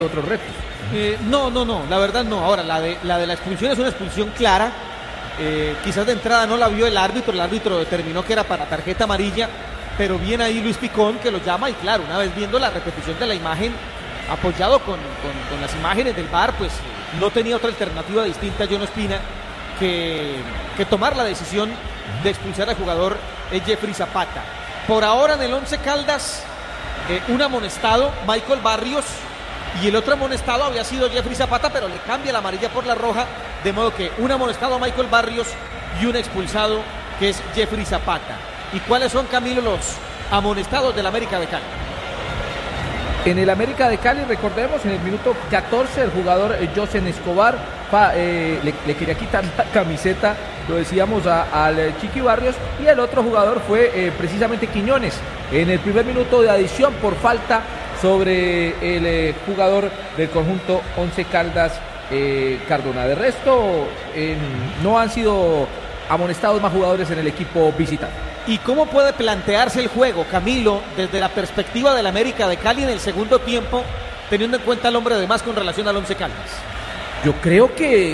otros retos. No, la verdad no. Ahora, la de la expulsión es una expulsión clara. Quizás de entrada no la vio el árbitro determinó que era para tarjeta amarilla, pero bien ahí Luis Picón que lo llama y claro, una vez viendo la repetición de la imagen, apoyado con las imágenes del VAR, pues no tenía otra alternativa distinta a John Ospina que tomar la decisión de expulsar al jugador Jeffrey Zapata. Por ahora en el Once Caldas, un amonestado, Michael Barrios, y el otro amonestado había sido Jeffrey Zapata, pero le cambia la amarilla por la roja, de modo que un amonestado Michael Barrios y un expulsado que es Jeffrey Zapata. ¿Y cuáles son, Camilo, los amonestados del América de Cali? En el América de Cali, recordemos, en el minuto 14 el jugador Josen Escobar le quería quitar la camiseta, lo decíamos, al Chiqui Barrios, y el otro jugador fue precisamente Quiñones, en el primer minuto de adición por falta sobre el jugador del conjunto Once Caldas, Cardona. De resto, no han sido amonestados más jugadores en el equipo visitante. ¿Y cómo puede plantearse el juego, Camilo, desde la perspectiva del América de Cali en el segundo tiempo, teniendo en cuenta al hombre de más con relación al Once Caldas? Yo creo que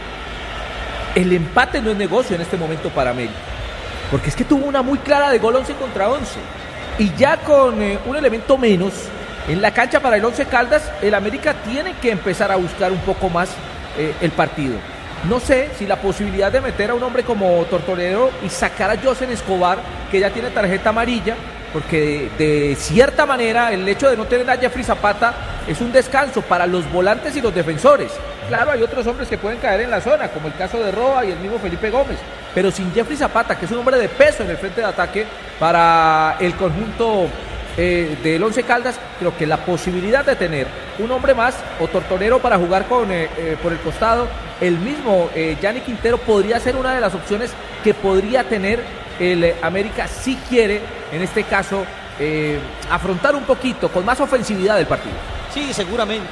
el empate no es negocio en este momento para América, porque es que tuvo una muy clara de gol 11 contra 11, y ya con un elemento menos en la cancha para el Once Caldas, el América tiene que empezar a buscar un poco más el partido. No sé si la posibilidad de meter a un hombre como Tortolero y sacar a Josen Escobar, que ya tiene tarjeta amarilla, porque de cierta manera el hecho de no tener a Jeffrey Zapata es un descanso para los volantes y los defensores. Claro, hay otros hombres que pueden caer en la zona, como el caso de Roa y el mismo Felipe Gómez, pero sin Jeffrey Zapata, que es un hombre de peso en el frente de ataque para el conjunto del Once Caldas, creo que la posibilidad de tener un hombre más o Tortolero para jugar por el costado, el mismo Yanni Quintero, podría ser una de las opciones que podría tener el América si quiere, en este caso, afrontar un poquito con más ofensividad el partido. Sí, seguramente,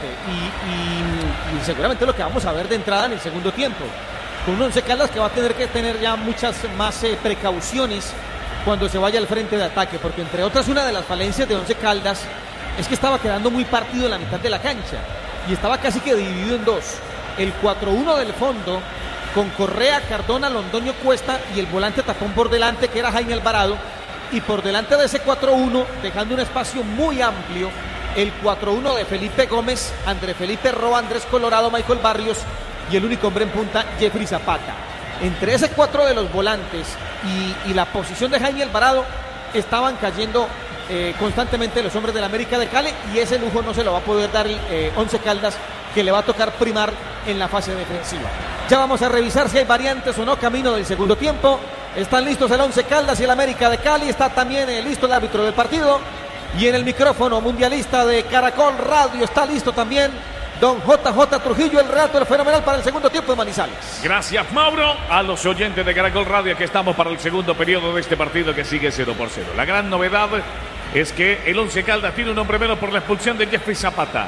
y seguramente lo que vamos a ver de entrada en el segundo tiempo, con un Once Caldas que va a tener que tener ya muchas más precauciones cuando se vaya al frente de ataque, porque entre otras una de las falencias de Once Caldas es que estaba quedando muy partido en la mitad de la cancha y estaba casi que dividido en dos: el 4-1 del fondo con Correa, Cardona, Londoño, Cuesta y el volante tapón por delante que era Jaime Alvarado, y por delante de ese 4-1, dejando un espacio muy amplio, el 4-1 de Felipe Gómez, André Felipe Roa, Andrés Colorado, Michael Barrios y el único hombre en punta, Jeffrey Zapata. Entre ese 4 de los volantes y la posición de Jaime Alvarado estaban cayendo constantemente los hombres del América de Cali, y ese lujo no se lo va a poder dar el Once Caldas, que le va a tocar primar en la fase defensiva. Ya vamos a revisar si hay variantes o no camino del segundo tiempo. Están listos el Once Caldas y el América de Cali. Está también listo el árbitro del partido, y en el micrófono mundialista de Caracol Radio está listo también don JJ Trujillo, el relato del fenomenal para el segundo tiempo de Manizales. Gracias, Mauro. A los oyentes de Caracol Radio, que estamos para el segundo periodo de este partido que sigue 0-0. La gran novedad es que el Once Caldas tiene un hombre menos por la expulsión de Jeffrey Zapata.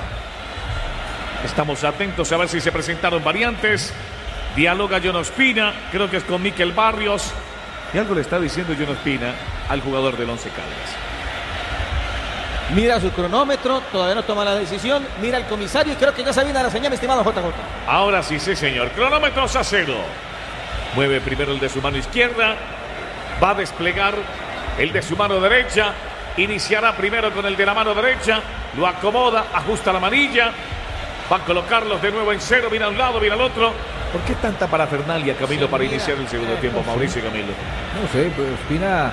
Estamos atentos a ver si se presentaron variantes. Dialoga John Ospina, creo que es con Michael Barrios, y algo le está diciendo John Ospina al jugador del Once Caldas. Mira su cronómetro, todavía no toma la decisión. Mira el comisario y creo que ya se viene a la señal, mi estimado JJ. Ahora sí, señor. Cronómetros a 0. Mueve primero el de su mano izquierda. Va a desplegar el de su mano derecha. Iniciará primero con el de la mano derecha. Lo acomoda, ajusta la manilla. Va a colocarlos de nuevo en 0. Mira a un lado, mira al otro. ¿Por qué tanta parafernalia, Camilo, para iniciar el segundo tiempo, Mauricio y Camilo? No sé, pues Ospina...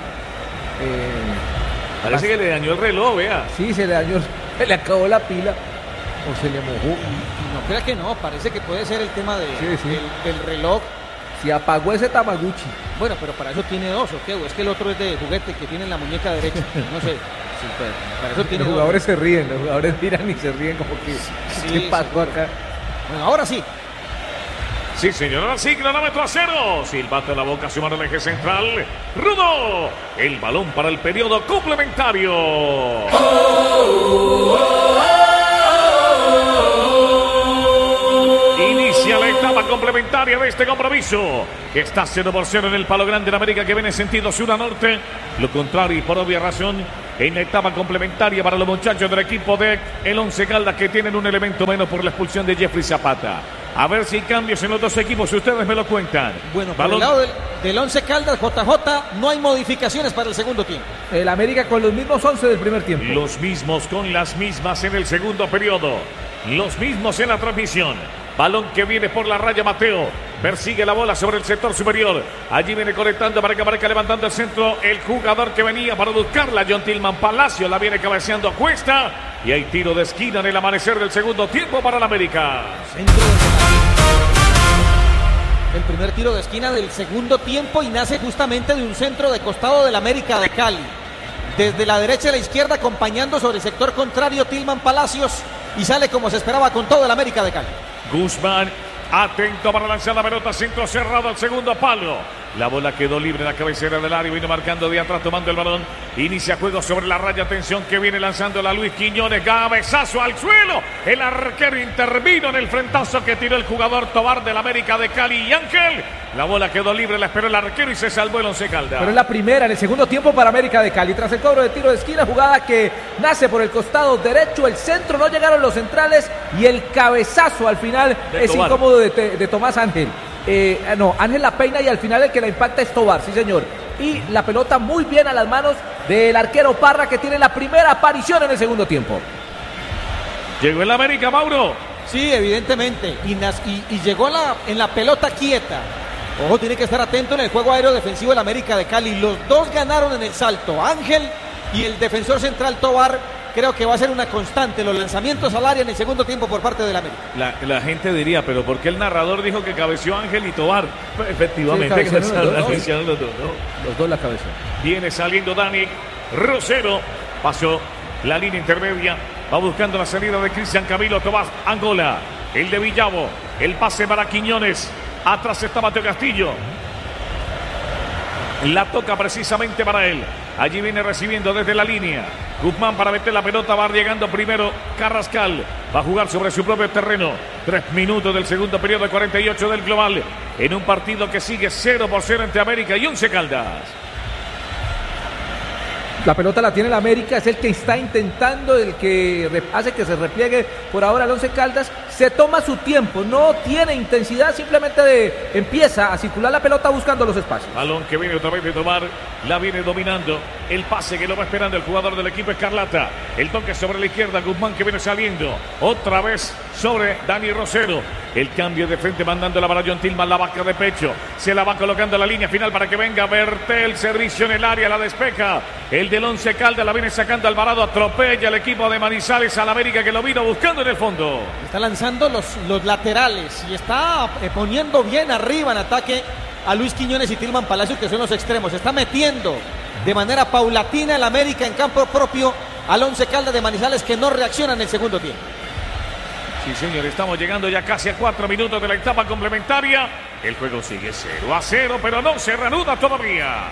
Parece que le dañó el reloj, vea. Sí, se le dañó, se le acabó la pila o se le mojó. No crea que no, parece que puede ser el tema del reloj. Si apagó ese Tamaguchi. Bueno, pero para eso tiene dos, ¿o qué? ¿O es que el otro es de juguete que tiene en la muñeca derecha? No sé. Sí, pues, para eso tiene los jugadores se ríen, los jugadores miran y se ríen como que sí, ¿qué pasó acá? Bueno, ahora sí. Sí, señor, ahora sí, cronómetro a 0. Silbato en la boca, su mano al eje central. Rudo. El balón para el periodo complementario. Inicia la etapa complementaria de este compromiso, que está 0-0 en el Palo Grande de América, que viene en sentido sur a norte. Lo contrario, y por obvia razón, en la etapa complementaria para los muchachos del equipo de el Once Caldas, que tienen un elemento menos por la expulsión de Jeffrey Zapata. A ver si hay cambios en los dos equipos, si ustedes me lo cuentan. Bueno, por el lado del Once Caldas, JJ, no hay modificaciones para el segundo tiempo. El América con los mismos 11 del primer tiempo. Los mismos con las mismas en el segundo periodo. Los mismos en la transmisión. Balón que viene por la raya Mateo. Persigue la bola sobre el sector superior. Allí viene conectando para que aparezca levantando el centro. El jugador que venía para buscarla, John Tilman Palacio. La viene cabeceando a cuesta. Y hay tiro de esquina en el amanecer del segundo tiempo para el América. El primer tiro de esquina del segundo tiempo y nace justamente de un centro de costado del América de Cali. Desde la derecha a la izquierda, acompañando sobre el sector contrario Tilman Palacios. Y sale como se esperaba con todo el América de Cali. Guzmán, atento para lanzar la pelota, centro cerrado al segundo palo. La bola quedó libre en la cabecera del área, vino marcando de atrás, tomando el balón. Inicia juego sobre la raya, atención que viene lanzando la Luis Quiñones, cabezazo al suelo. El arquero intervino en el frentazo que tiró el jugador Tobar del América de Cali. Y Ángel, la bola quedó libre, la esperó el arquero y se salvó el Once Caldas. Pero es la primera en el segundo tiempo para América de Cali. Tras el cobro de tiro de esquina, jugada que nace por el costado derecho, el centro, no llegaron los centrales y el cabezazo al final es Tobar. Incómodo de Tomás Ángel. Ángel la peina y al final el que la impacta es Tobar, sí señor. Y la pelota muy bien a las manos del arquero Parra, que tiene la primera aparición en el segundo tiempo. Llegó el América, Mauro. Sí, evidentemente. Y llegó en la pelota quieta. Ojo, tiene que estar atento en el juego aéreo defensivo del América de Cali. Los dos ganaron en el salto, Ángel y el defensor central Tobar. Creo que va a ser una constante los lanzamientos al área en el segundo tiempo por parte del América. La gente diría, pero ¿por qué el narrador dijo que cabeció Ángel y Tobar? Pues efectivamente, sí, cabecearon los dos. Los dos la cabeza. Viene saliendo Dani Rosero, pasó la línea intermedia, va buscando la salida de Cristian Camilo Tomás Angola, el de Villavo, el pase para Quiñones, atrás está Mateo Castillo. La toca precisamente para él. Allí viene recibiendo desde la línea. Guzmán para meter la pelota, va llegando primero Carrascal. Va a jugar sobre su propio terreno. 3 minutos del segundo periodo de 48 del global. En un partido que sigue 0-0 entre América y Once Caldas. La pelota la tiene el América, es el que está intentando, el que hace que se repliegue por ahora el Once Caldas. Se toma su tiempo, no tiene intensidad, simplemente empieza a circular la pelota buscando los espacios. Balón que viene otra vez de Tomar, la viene dominando. El pase que lo va esperando el jugador del equipo Escarlata. El toque sobre la izquierda, Guzmán que viene saliendo. Otra vez sobre Dani Rosero. El cambio de frente mandándola para John Tilman, la vaca de pecho. Se la va colocando a la línea final para que venga Bertel. Servicio en el área, la despeja. El del Once Caldas la viene sacando Alvarado. Atropella el equipo de Manizales al América, que lo vino buscando en el fondo. Está lanzando los laterales y está poniendo bien arriba en ataque a Luis Quiñones y Tilman Palacios, que son los extremos. Está metiendo de manera paulatina el América en campo propio al Once Caldas de Manizales, que no reacciona en el segundo tiempo. Sí, señor, estamos llegando ya casi a 4 minutos de la etapa complementaria. El juego sigue 0-0, pero no se reanuda todavía.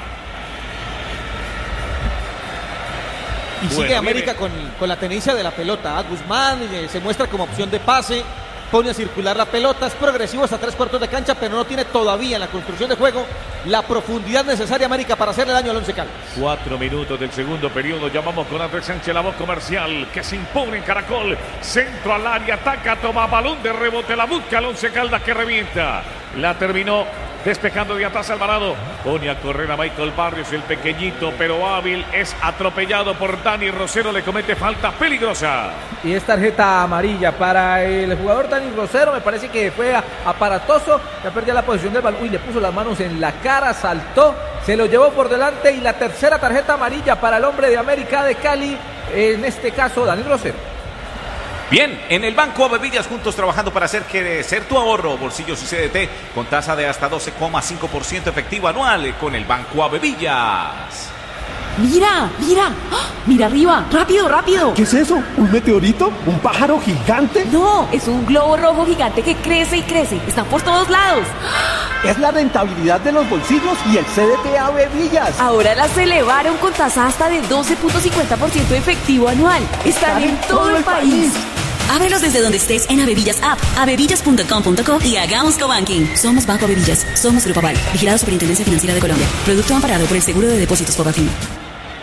Y sigue América con la tenencia de la pelota. Guzmán se muestra como opción de pase, pone a circular la pelota, es progresivo hasta 3/4 de cancha, pero no tiene todavía en la construcción de juego la profundidad necesaria América para hacerle daño al Once Caldas. 4 minutos del segundo periodo, ya vamos con Andrés Sánchez, la voz comercial, que se impone en Caracol, centro al área, ataca, toma balón de rebote, la busca al Once Caldas, que revienta, la terminó despejando de atrás Alvarado, pone a correr a Michael Barrios, el pequeñito pero hábil, es atropellado por Dani Rosero, le comete falta peligrosa. Y es tarjeta amarilla para el jugador Dani Rosero, me parece que fue aparatoso, ya perdió la posición del balón, y le puso las manos en la cara, saltó, se lo llevó por delante, y la tercera tarjeta amarilla para el hombre de América de Cali, en este caso Dani Rosero. Bien, en el Banco Abevillas, juntos trabajando para hacer crecer tu ahorro, bolsillos y CDT, con tasa de hasta 12,5% efectivo anual con el Banco Abevillas. ¡Mira! ¡Mira! ¡Oh! ¡Mira arriba! ¡Rápido, rápido! ¿Qué es eso? ¿Un meteorito? ¿Un pájaro gigante? No, es un globo rojo gigante que crece y crece. Están por todos lados. Es la rentabilidad de los bolsillos y el CDT Abevillas. Ahora las elevaron con tasa hasta de 12.50% efectivo anual. Están en todo el país. Ábrelos desde donde estés en Abevillas App, abevillas.com.co y hagamos cobanking. Somos Banco Abevillas, somos Grupo Aval, vigilado Superintendencia Financiera de Colombia. Producto amparado por el Seguro de Depósitos Pobafin.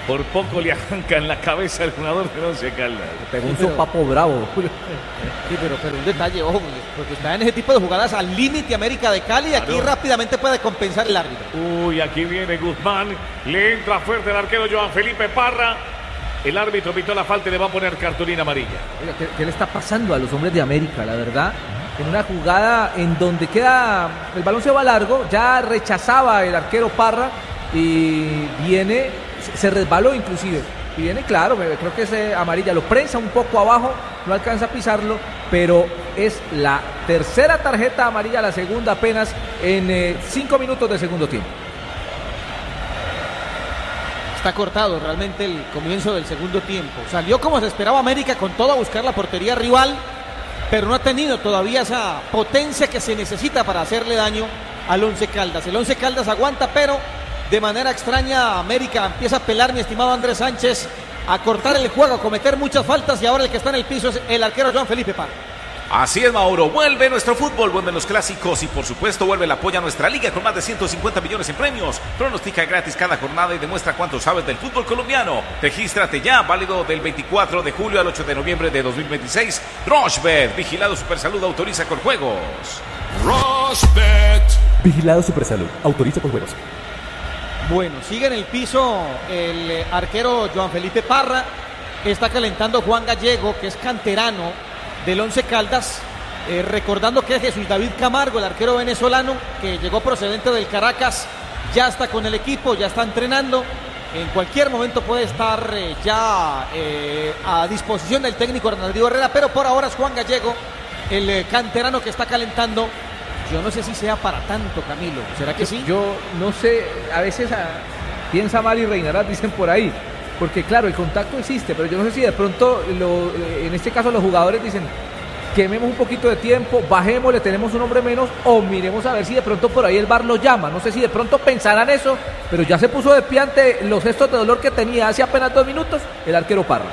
Por poco le arranca en la cabeza al jugador del Once Caldas. Pegó un sopapo bravo. Sí, pero un detalle, ojo, porque está en ese tipo de jugadas al límite América de Cali y aquí rápidamente puede compensar el árbitro. Uy, aquí viene Guzmán, le entra fuerte el arquero Joan Felipe Parra. El árbitro pitó la falta y le va a poner cartulina amarilla. Oiga, ¿qué le está pasando a los hombres de América? La verdad, en una jugada en donde el balón se va largo, ya rechazaba el arquero Parra y viene, se resbaló inclusive. Y viene, claro, creo que es amarilla, lo prensa un poco abajo, no alcanza a pisarlo, pero es la tercera tarjeta amarilla, la segunda apenas en 5 minutos de segundo tiempo. Está cortado realmente el comienzo del segundo tiempo. Salió como se esperaba América con todo a buscar la portería rival, pero no ha tenido todavía esa potencia que se necesita para hacerle daño al Once Caldas. El Once Caldas aguanta, pero de manera extraña América empieza a pelar, mi estimado Andrés Sánchez, a cortar el juego, a cometer muchas faltas y ahora el que está en el piso es el arquero Joan Felipe Parra. Así es, Mauro, vuelve nuestro fútbol, vuelven los clásicos y por supuesto vuelve el apoyo a nuestra liga con más de 150 millones en premios. Pronostica gratis cada jornada y demuestra cuánto sabes del fútbol colombiano. Regístrate ya, válido del 24 de julio al 8 de noviembre de 2026. Rochbet, vigilado Supersalud, autoriza con juegos. Rochbet, vigilado Supersalud, autoriza con juegos. Bueno, sigue en el piso el arquero Joan Felipe Parra. Está calentando Juan Gallego, que es canterano del Once Caldas, recordando que Jesús David Camargo, el arquero venezolano que llegó procedente del Caracas, ya está con el equipo, ya está entrenando. En cualquier momento puede estar ya a disposición del técnico Hernando Herrera, pero por ahora es Juan Gallego, el canterano que está calentando. Yo no sé si sea para tanto, Camilo. ¿Será que sí? Yo no sé, a veces piensa mal y reinará, dicen por ahí. Porque claro, el contacto existe, pero yo no sé si de pronto, en este caso los jugadores dicen, quememos un poquito de tiempo, bajemos, le tenemos un hombre menos, o miremos a ver si de pronto por ahí el VAR lo llama. No sé si de pronto pensarán eso, pero ya se puso de pie ante los gestos de dolor que tenía hace apenas 2 minutos el arquero Parra.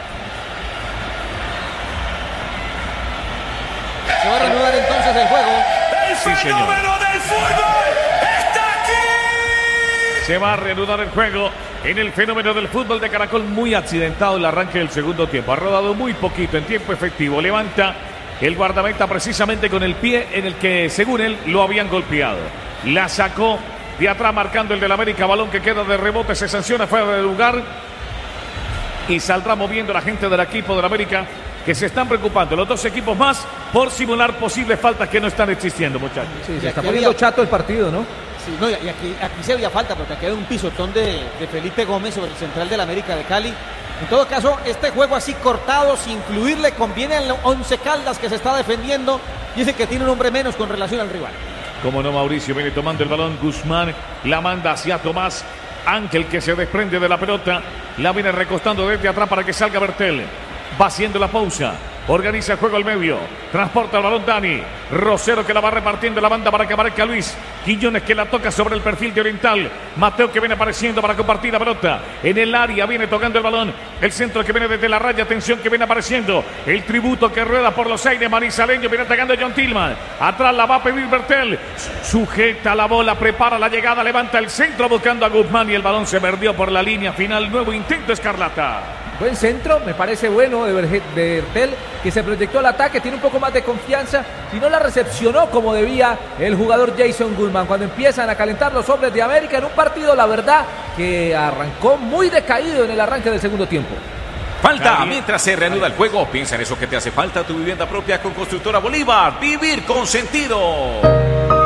Se va a reanudar entonces el juego. El fenómeno del fútbol está aquí. Se va a reanudar el juego. En el fenómeno del fútbol de Caracol, muy accidentado el arranque del segundo tiempo. Ha rodado muy poquito en tiempo efectivo. Levanta el guardameta precisamente con el pie en el que, según él, lo habían golpeado. La sacó de atrás marcando el del América. Balón que queda de rebote, se sanciona fuera de lugar. Y saldrá moviendo la gente del equipo del América, que se están preocupando los dos equipos más por simular posibles faltas que no están existiendo, muchachos. Sí, se está poniendo chato el partido, ¿no? Sí, no, y aquí se había falta porque queda un pisotón de Felipe Gómez sobre el central del América de Cali. En todo caso, este juego así cortado, sin incluirle, conviene al Once Caldas que se está defendiendo y es el que tiene un hombre menos con relación al rival. Como no, Mauricio viene tomando el balón, Guzmán la manda hacia Tomás Ángel, que se desprende de la pelota, la viene recostando desde atrás para que salga Bertel. Va haciendo la pausa, organiza el juego al medio, transporta el balón Dani, Rosero que la va repartiendo la banda para que aparezca Luis, Quiñones que la toca sobre el perfil de Oriental, Mateo que viene apareciendo para compartir la pelota, en el área viene tocando el balón, el centro que viene desde la raya, atención que viene apareciendo, el tributo que rueda por los aires, Manizaleño viene atacando John Tillman, atrás la va a pedir Bertel, sujeta la bola, prepara la llegada, levanta el centro buscando a Guzmán y el balón se perdió por la línea final, nuevo intento Escarlata. Buen centro, me parece bueno de Bertel, que se proyectó al ataque, tiene un poco más de confianza y no la recepcionó como debía el jugador Jason Guzmán. Cuando empiezan a calentar los hombres de América en un partido, la verdad, que arrancó muy decaído en el arranque del segundo tiempo. Falta, mientras se reanuda el juego, piensa en eso que te hace falta, tu vivienda propia con Constructora Bolívar, vivir con sentido.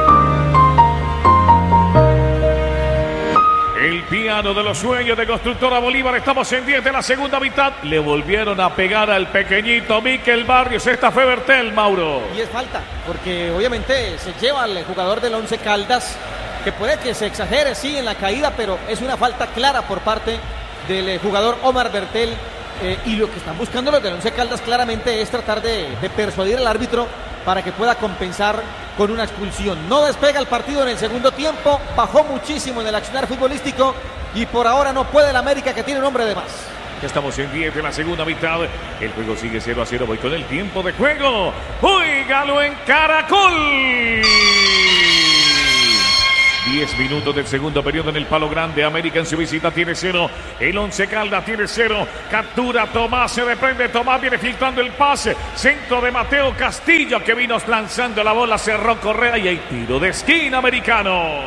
El piano de los sueños de Constructora Bolívar. Estamos en 10 de la segunda mitad. Le volvieron a pegar al pequeñito Miquel Barrios. Esta fue Bertel, Mauro. Y es falta, porque obviamente se lleva al jugador del Once Caldas, que puede que se exagere, sí, en la caída, pero es una falta clara por parte del jugador Omar Bertel. Y lo que están buscando los del Once Caldas claramente es tratar de persuadir al árbitro para que pueda compensar con una expulsión. No despega el partido en el segundo tiempo, bajó muchísimo en el accionar futbolístico y por ahora no puede el América, que tiene un hombre de más. Ya estamos en 10 de la segunda mitad. El juego sigue 0-0. Voy con el tiempo de juego. ¡Óigalo en Caracol! 10 minutos del segundo periodo en el Palo Grande. América en su visita tiene 0. El Once Caldas tiene 0. Captura Tomás, se desprende Tomás, viene filtrando el pase. Centro de Mateo Castillo que vino lanzando la bola, cerró Correa y hay tiro de esquina americano.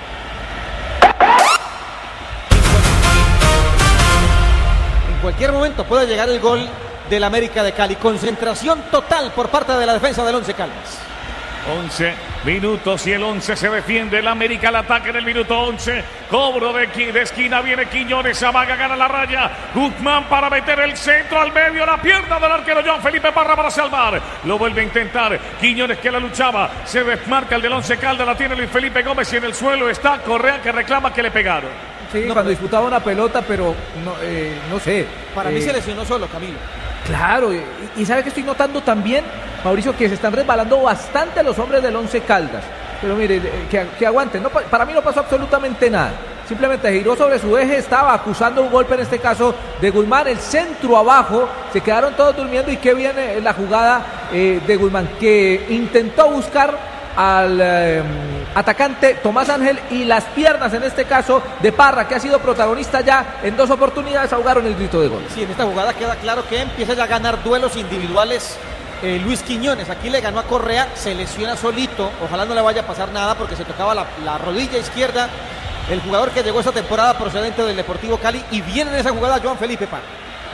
En cualquier momento puede llegar el gol del América de Cali. Concentración total por parte de la defensa del Once Caldas. 11 minutos y el 11 se defiende. El América al ataque en el minuto 11. Cobro de esquina. Viene Quiñones. Amaga, gana la raya. Guzmán para meter el centro al medio. La pierna del arquero John Felipe Parra para salvar. Lo vuelve a intentar. Quiñones que la luchaba. Se desmarca el del Once Caldas. La tiene Luis Felipe Gómez y en el suelo está Correa que reclama que le pegaron. Sí, cuando disputaba una pelota, pero no sé. Para mí se lesionó solo, Camilo. Claro, y ¿sabe que estoy notando también, Mauricio? Que se están resbalando bastante los hombres del Once Caldas. Pero mire, que aguanten. No, para mí no pasó absolutamente nada. Simplemente giró sobre su eje, estaba acusando un golpe, en este caso de Guzmán. El centro abajo, se quedaron todos durmiendo y qué viene la jugada de Guzmán, que intentó buscar al atacante Tomás Ángel y las piernas en este caso de Parra, que ha sido protagonista ya en 2 oportunidades, ahogaron el grito de gol. Sí, en esta jugada queda claro que empieza ya a ganar duelos individuales Luis Quiñones. Aquí le ganó a Correa, se lesiona solito, ojalá no le vaya a pasar nada porque se tocaba la rodilla izquierda el jugador que llegó esta temporada procedente del Deportivo Cali, y viene en esa jugada Joan Felipe Parra.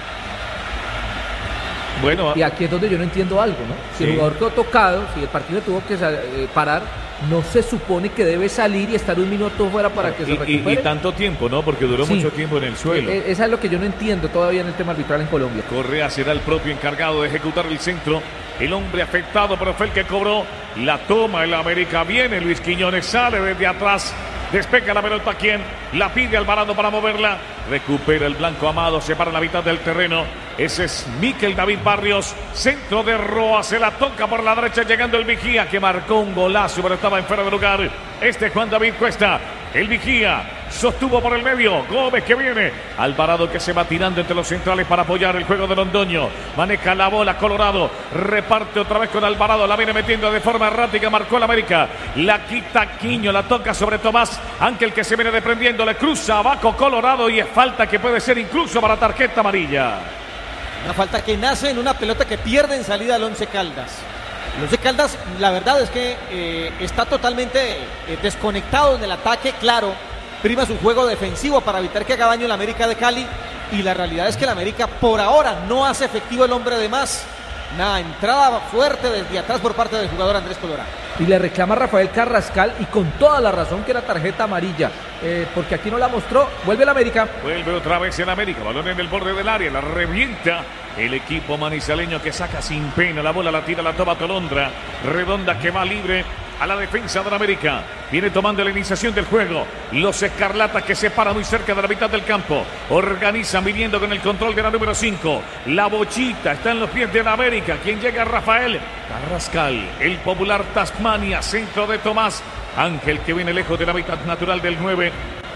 Bueno, y aquí es donde yo no entiendo algo, ¿no? Si el jugador quedó tocado, si el partido tuvo que parar, no se supone que debe salir y estar un minuto fuera para que se recupere. Y tanto tiempo, ¿no? Porque duró mucho tiempo en el suelo. Esa es lo que yo no entiendo todavía en el tema arbitral en Colombia. Correa será el propio encargado de ejecutar el centro. El hombre afectado, pero fue el que cobró. La toma el América. Viene Luis Quiñones, sale desde atrás. Despeja la pelota, ¿quién? La pide Alvarado para moverla. Recupera el blanco Amado, se para en la mitad del terreno. Ese es Miquel David Barrios. Centro de Roa, se la toca por la derecha, llegando el Vigía, que marcó un golazo, pero estaba en fuera de lugar. Juan David Cuesta. El Vigía sostuvo por el medio. Gómez que viene. Alvarado que se va tirando entre los centrales para apoyar el juego de Londoño. Maneja la bola Colorado. Reparte otra vez con Alvarado. La viene metiendo de forma errática. Marcó el América. La quita Quiño. La toca sobre Tomás. Ángel que se viene desprendiendo. Le cruza abajo Colorado. Y es falta que puede ser incluso para tarjeta amarilla. Una falta que nace en una pelota que pierde en salida el Once Caldas. El Once Caldas, la verdad es que está totalmente desconectado en el ataque, claro. Prima su juego defensivo para evitar que haga daño el América de Cali. Y la realidad es que el América por ahora no hace efectivo el hombre de más. Una entrada fuerte desde atrás por parte del jugador Andrés Colorado. Y le reclama a Rafael Carrascal, y con toda la razón, que era tarjeta amarilla, porque aquí no la mostró. Vuelve el América. Vuelve otra vez el América. Balón en el borde del área. La revienta el equipo manizaleño, que saca sin pena la bola. La tira, la toma Tolondra. Redonda que va libre a la defensa del América. Viene tomando la iniciación del juego. Los Escarlatas que se paran muy cerca de la mitad del campo. Organizan viniendo con el control de la número 5. La Bochita está en los pies de la América. Quien llega, Rafael Carrascal. El popular Tasmania. Centro de Tomás Ángel, que viene lejos de la mitad natural del 9.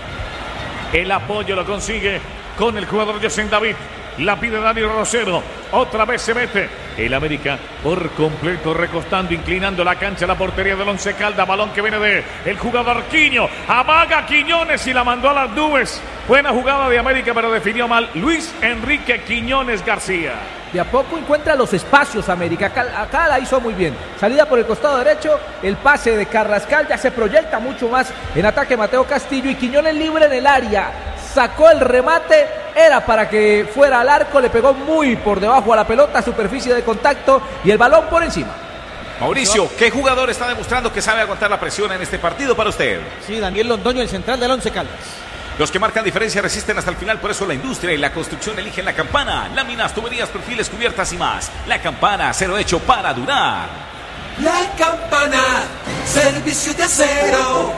El apoyo lo consigue con el jugador José David. La pide Dani Rosero. Otra vez se mete el América por completo, recostando, inclinando la cancha, la portería del Once Caldas. Balón que viene de el jugador Quiño. Amaga Quiñones y la mandó a las nubes. Buena jugada de América, pero definió mal Luis Enrique Quiñones García. De a poco encuentra los espacios América. Acá la hizo muy bien. Salida por el costado derecho. El pase de Carrascal ya se proyecta mucho más en ataque Mateo Castillo. Y Quiñones libre en el área. Sacó el remate. Era para que fuera al arco. Le pegó muy por debajo a la pelota. Superficie de contacto. Y el balón por encima. Mauricio, ¿qué jugador está demostrando que sabe aguantar la presión en este partido para usted? Sí, Daniel Londoño, el central del Once Caldas. Los que marcan diferencia resisten hasta el final, por eso la industria y la construcción eligen La Campana. Láminas, tuberías, perfiles, cubiertas y más. La Campana, acero hecho para durar. La Campana, servicio de acero.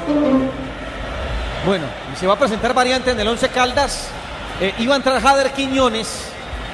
Bueno, se va a presentar variante en el Once Caldas. Iba a entrar Jader Quiñones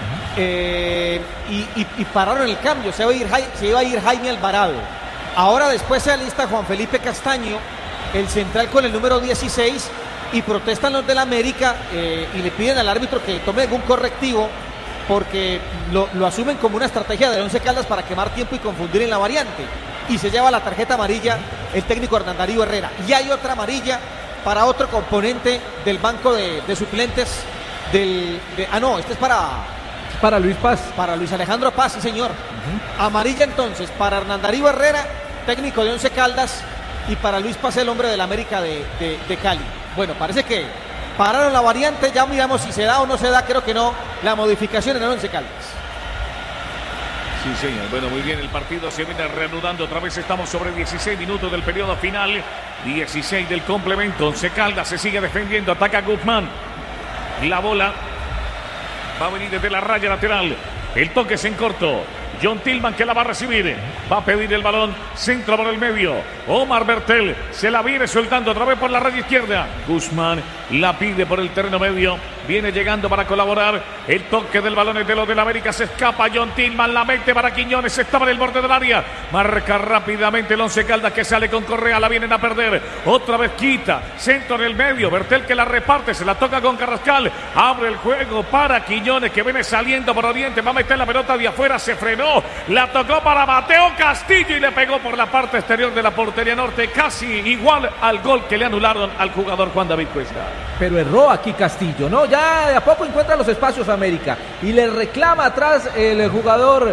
y pararon el cambio. Se iba a ir Jaime Alvarado. Ahora después se alista Juan Felipe Castaño, el central con el número 16. Y protestan los del América y le piden al árbitro que tome algún correctivo, porque lo asumen como una estrategia del Once Caldas para quemar tiempo y confundir en la variante. y se lleva la tarjeta amarilla el técnico Hernán Darío Herrera. Y hay otra amarilla para otro componente del banco de suplentes este es para Luis Paz. Para Luis Alejandro Paz, sí señor. Amarilla entonces para Hernán Darío Herrera, técnico de Once Caldas, y para Luis Paz, el hombre del América de Cali. Bueno, parece que pararon la variante, ya miramos si se da o no se da, creo que no, la modificación en el Once Caldas. Sí, señor. Bueno, muy bien, el partido se viene reanudando. Otra vez estamos sobre 16 minutos del periodo final. 16 del complemento. Once Caldas se sigue defendiendo. Ataca Guzmán. La bola va a venir desde la raya lateral. El toque es en corto. John Tillman que la va a recibir. Va a pedir el balón. Centro por el medio. Omar Bertel se la viene soltando otra vez por la raya izquierda. Guzmán la pide por el terreno medio. Viene llegando para colaborar. El toque del balón es de los del América. Se escapa John Tillman. La mete para Quiñones. Estaba en el borde del área. Marca rápidamente el Once Caldas que sale con Correa. La vienen a perder. Otra vez quita. Centro en el medio. Bertel que la reparte. Se la toca con Carrascal. Abre el juego para Quiñones que viene saliendo por Oriente. Va a meter la pelota de afuera. Se frenó. La tocó para Mateo Castillo y le pegó por la parte exterior de la portería norte. Casi igual al gol que le anularon al jugador Juan David Cuesta. Pero erró aquí Castillo, ¿no? Ya de a poco encuentra los espacios América y le reclama atrás el jugador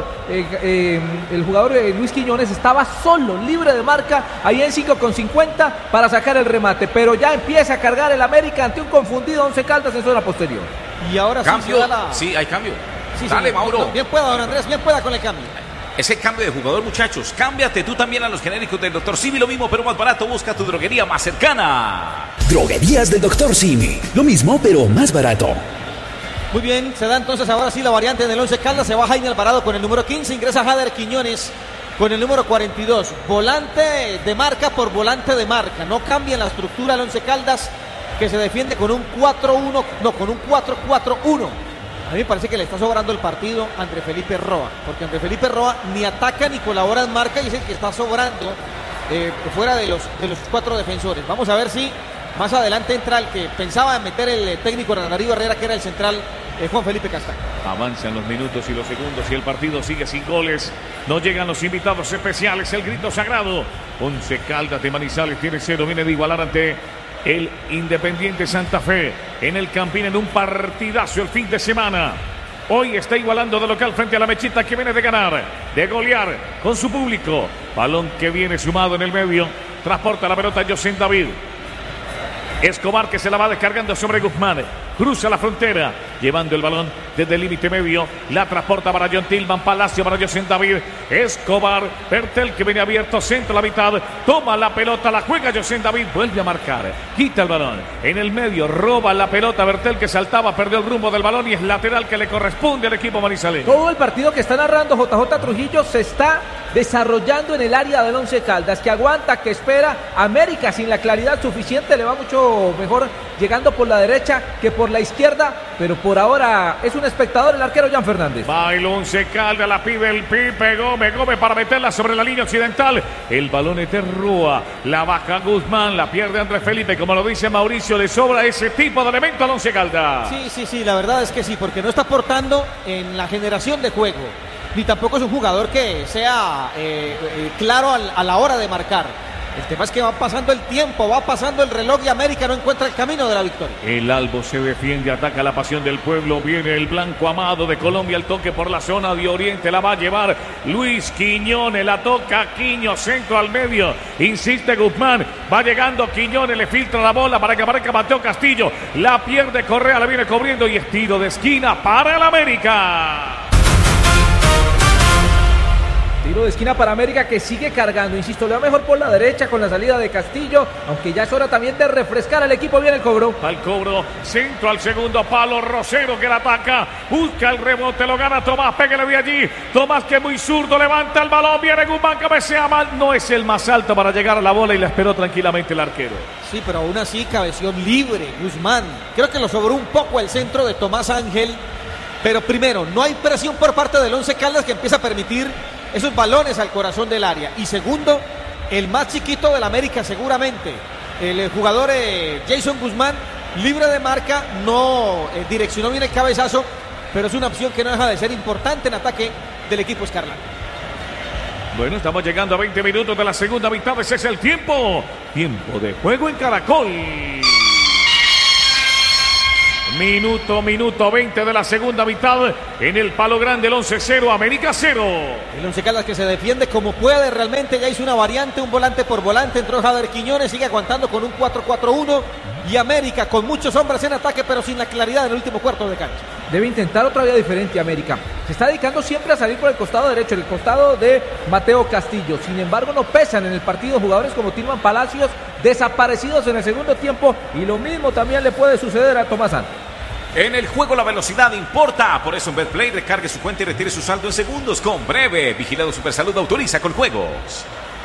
Luis Quiñones. Estaba solo, libre de marca, ahí en 5,50 para sacar el remate, pero ya empieza a cargar el América ante un confundido Once Caldas en zona posterior. Y ahora cambio. Sí, hay cambio. Sí, dale, Mauro. Bien pueda, don Andrés, bien pueda con el cambio. Ese cambio de jugador, muchachos. Cámbiate tú también a los genéricos del Dr. Simi. Lo mismo, pero más barato. Busca tu droguería más cercana. Droguerías del Dr. Simi. Lo mismo, pero más barato. Muy bien, se da entonces ahora sí la variante en el Once Caldas. Se va Jaime Alvarado con el número 15. Ingresa Jader Quiñones con el número 42. Volante de marca por volante de marca. No cambia la estructura el Once Caldas, que se defiende con un 4-1. No, con un 4-4-1. A mí me parece que le está sobrando el partido a André Felipe Roa, porque André Felipe Roa ni ataca ni colabora en marca y es el que está sobrando fuera de los 4 defensores. Vamos a ver si más adelante entra el que pensaba meter el técnico Hernán Darío Herrera, que era el central Juan Felipe Castaño. Avanzan los minutos y los segundos y el partido sigue sin goles. No llegan los invitados especiales, el grito sagrado. Once Caldas de Manizales tiene 0, viene de igualar ante el Independiente Santa Fe en el Campín en un partidazo el fin de semana. Hoy está igualando de local frente a la Mechita, que viene de ganar, de golear con su público. Balón que viene sumado en el medio. Transporta la pelota José David. Escobar que se la va descargando sobre Guzmán. Cruza la frontera, llevando el balón desde el límite medio. La transporta para John Tillman. Palacio para José David. Escobar. Bertel que viene abierto. Centro a la mitad. Toma la pelota. La juega José David. Vuelve a marcar. Quita el balón. En el medio. Roba la pelota. Bertel que saltaba. Perdió el rumbo del balón y es lateral que le corresponde al equipo manizaleño. Todo el partido que está narrando JJ Trujillo se está desarrollando en el área del Once Caldas, que aguanta, que espera. América sin la claridad suficiente le va mucho mejor llegando por la derecha que por la izquierda, pero por ahora es un espectador el arquero Jan Fernández. Va el Once Caldas, la pide el Pipe Gómez para meterla sobre la línea occidental. El balón es de Rúa, la baja Guzmán, la pierde Andrés Felipe. Como lo dice Mauricio, le sobra ese tipo de elemento al Once Caldas. Sí, la verdad es que sí, porque no está aportando en la generación de juego, ni tampoco es un jugador que sea claro a la hora de marcar. El tema es que va pasando el tiempo, va pasando el reloj y América no encuentra el camino de la victoria. El Albo se defiende, ataca la pasión del pueblo. Viene el blanco amado de Colombia, el toque por la zona de Oriente. La va a llevar Luis Quiñones, la toca Quiño, centro al medio. Insiste Guzmán, va llegando Quiñones, le filtra la bola para que aparezca Mateo Castillo. La pierde Correa, la viene cubriendo y es tiro de esquina para el América. Tiro de esquina para América, que sigue cargando, insisto, le va mejor por la derecha con la salida de Castillo, aunque ya es hora también de refrescar al equipo. Viene el cobro. Al cobro, centro al segundo palo, Rosero que la ataca, busca el rebote, lo gana Tomás, pégale de allí, Tomás que es muy zurdo, levanta el balón, viene Guzmán, cabecea mal, no es el más alto para llegar a la bola y la esperó tranquilamente el arquero. Sí, pero aún así cabeció libre Guzmán, creo que lo sobró un poco el centro de Tomás Ángel, pero primero, no hay presión por parte del Once Caldas, que empieza a permitir esos balones al corazón del área. Y segundo, el más chiquito del América seguramente, el jugador Jason Guzmán, libre de marca, no direccionó bien el cabezazo, pero es una opción que no deja de ser importante en ataque del equipo escarlata. Bueno, estamos llegando a 20 minutos de la segunda mitad. Ese es el tiempo. Tiempo de juego en Caracol. Minuto 20 de la segunda mitad. En el Palo Grande, el 11-0, América 0. El Once Caldas que se defiende como puede. Realmente ya hizo una variante, un volante por volante. Entró Jader Quiñones, sigue aguantando con un 4-4-1. Y América con muchos hombres en ataque, pero sin la claridad en el último cuarto de cancha. Debe intentar otra vía diferente América. Se está dedicando siempre a salir por el costado derecho, el costado de Mateo Castillo. Sin embargo, no pesan en el partido jugadores como Tilman Palacios, desaparecidos en el segundo tiempo. Y lo mismo también le puede suceder a Tomás Santos. En el juego la velocidad importa, por eso en Betplay recargue su cuenta y retire su saldo en segundos con Breve. Vigilado Supersalud autoriza con juegos.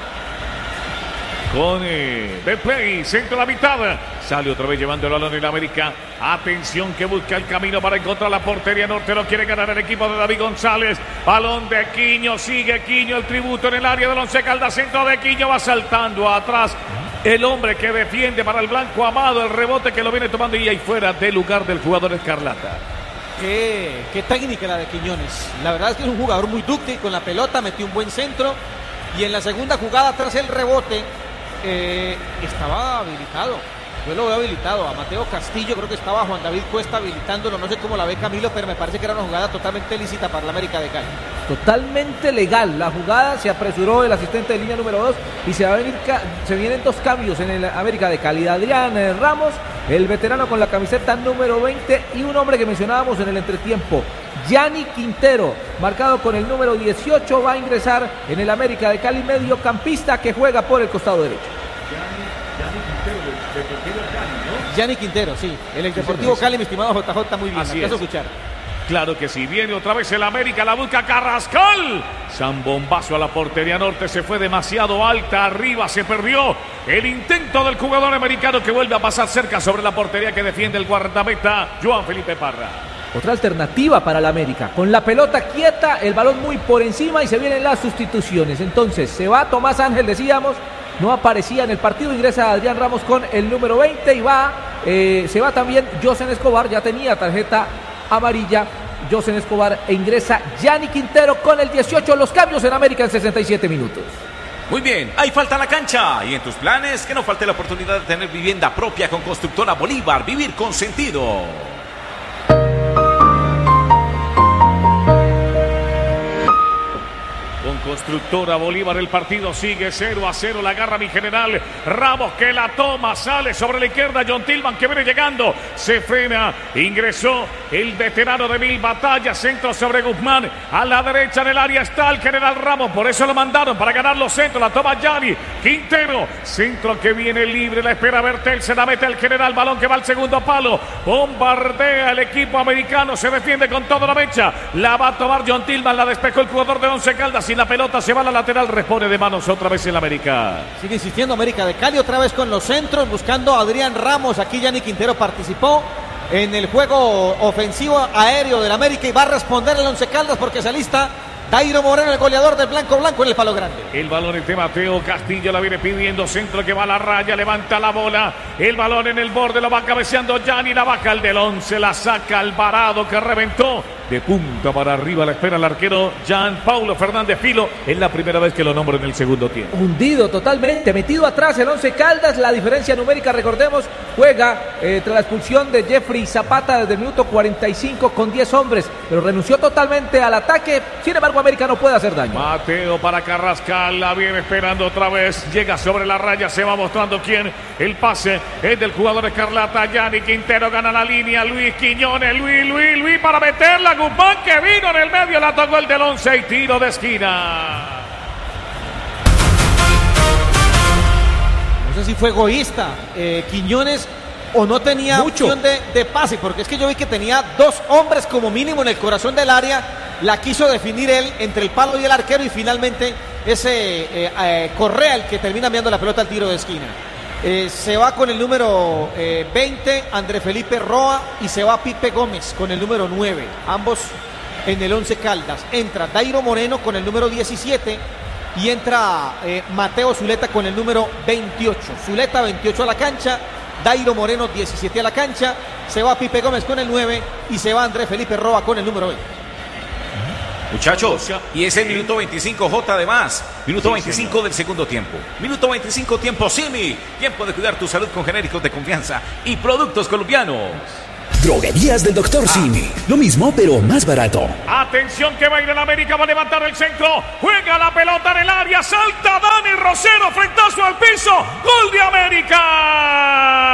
Con Betplay, centro a la mitad. Sale otra vez llevando el balón en América. Atención que busca el camino para encontrar la portería norte. Lo quiere ganar el equipo de David González. Balón de Quiño, sigue Quiño, el tributo en el área del Once Caldas. Centro de Quiño, va saltando atrás. El hombre que defiende para el blanco Amado, el rebote que lo viene tomando y ahí fuera del lugar del jugador escarlata. Qué técnica la de Quiñones. La verdad es que es un jugador muy dúctil con la pelota, metió un buen centro y en la segunda jugada tras el rebote estaba habilitado. Yo lo veo habilitado a Mateo Castillo, creo que estaba Juan David Cuesta habilitándolo, no sé cómo la ve Camilo, pero me parece que era una jugada totalmente lícita para la América de Cali. Totalmente legal la jugada, se apresuró el asistente de línea número 2 y se vienen dos cambios en el América de Cali. Adrián Ramos, el veterano con la camiseta número 20 y un hombre que mencionábamos en el entretiempo, Gianni Quintero, marcado con el número 18, va a ingresar en el América de Cali, mediocampista que juega por el costado derecho. Gianni Quintero, sí, el ex Deportivo Cali, mi estimado JJ, muy bien, así es. Escuchar. Claro que sí, viene otra vez el América, la busca Carrascal. Zambombazo a la portería norte, se fue demasiado alta, arriba se perdió. El intento del jugador americano que vuelve a pasar cerca sobre la portería que defiende el guardameta Joan Felipe Parra. Otra alternativa para la América, con la pelota quieta, el balón muy por encima y se vienen las sustituciones. Entonces se va Tomás Ángel, decíamos, no aparecía en el partido, ingresa Adrián Ramos con el número 20 y se va también Josen Escobar, ya tenía tarjeta amarilla Josen Escobar e ingresa Gianni Quintero con el 18, los cambios en América en 67 minutos. Muy bien, ahí falta la cancha y en tus planes que no falte la oportunidad de tener vivienda propia con Constructora Bolívar, vivir con sentido. Constructora Bolívar, el partido sigue 0-0, la agarra mi general Ramos que la toma, sale sobre la izquierda John Tillman que viene llegando, se frena, ingresó el veterano de Mil Batallas, centro sobre Guzmán, a la derecha en el área está el general Ramos, por eso lo mandaron para ganar los centros, la toma Gianni Quintero, centro que viene libre, la espera Bertel, se la mete el general, balón que va al segundo palo, bombardea el equipo americano, se defiende con toda la mecha, la va a tomar John Tillman, la despejó el jugador de Once Caldas y la pelota se va a la lateral, responde de manos otra vez el América. Sigue insistiendo América de Cali otra vez con los centros, buscando a Adrián Ramos. Aquí Gianni Quintero participó en el juego ofensivo aéreo del América y va a responder el Once Caldas porque se alista Dairo Moreno, el goleador del Blanco en el Palo Grande. El balón es de Mateo Castillo, la viene pidiendo, centro que va a la raya, levanta la bola, el balón en el borde, lo va cabeceando Gianni, la baja al del 11, la saca Alvarado que reventó. De punta para arriba la espera el arquero Jean Paulo Fernández Filo. Es la primera vez que lo nombro en el segundo tiempo. Hundido totalmente, metido atrás el Once Caldas. La diferencia numérica, recordemos, juega tras la expulsión de Jeffrey Zapata desde el minuto 45 con 10 hombres, pero renunció totalmente al ataque. Sin embargo, América no puede hacer daño. Mateo para Carrascal, la viene esperando otra vez. Llega sobre la raya, se va mostrando quién. El pase es del jugador escarlata. Gianni Quintero gana la línea. Luis Quiñones, Luis para meterla. Guzmán que vino en el medio, la tocó el del 11 y tiro de esquina. No sé si fue egoísta Quiñones o no tenía opción de pase, porque es que yo vi que tenía dos hombres como mínimo en el corazón del área, la quiso definir él entre el palo y el arquero y finalmente ese Correa el que termina enviando la pelota al tiro de esquina. Se va con el número 20 André Felipe Roa y se va Pipe Gómez con el número 9, ambos en el 11 Caldas. Entra Dairo Moreno con el número 17 y entra Mateo Zuleta con el número 28. Zuleta 28 a la cancha, Dairo Moreno 17 a la cancha, se va Pipe Gómez con el 9 y se va André Felipe Roa con el número 20. Muchachos, y es el minuto 25, J además. Minuto 25 del segundo tiempo. Minuto 25, tiempo Simi. Tiempo de cuidar tu salud con genéricos de confianza y productos colombianos. Droguerías del Dr. Simi. Lo mismo, pero más barato. Atención que va a ir el América, va a levantar el centro. Juega la pelota en el área. Salta Dani Rosero, frentazo al piso. Gol de América.